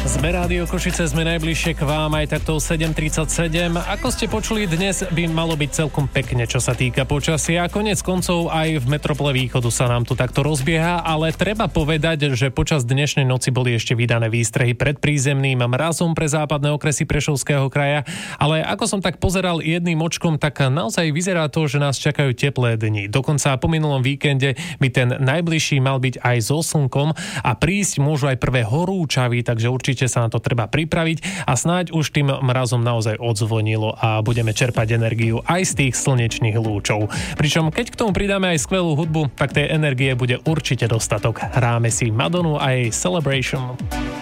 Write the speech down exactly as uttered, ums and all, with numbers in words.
Sme Rádio Košice, sme najbližšie k vám aj takto sedem tridsaťsedem. Ako ste počuli, dnes by malo byť celkom pekne, čo sa týka počasia. Koniec koncov aj v metropole východu sa nám tu takto rozbieha, ale treba povedať, že počas dnešnej noci boli ešte vydané výstrehy pred prízemným mrazom pre západné okresy Prešovského kraja. Ale ako som tak pozeral jedným očkom, tak naozaj vyzerá to, že nás čakajú teplé dni. Dokonca po minulom víkende by ten najbližší mal byť aj so slnkom a prísť môžu aj prvé horúčavy, takže určite sa na to treba pripraviť a snáď už tým mrazom naozaj odzvonilo a budeme čerpať energiu aj z tých slnečných lúčov. Pričom keď k tomu pridáme aj skvelú hudbu, tak tej energie bude určite dostatok. Hráme si Madonu a jej Celebration.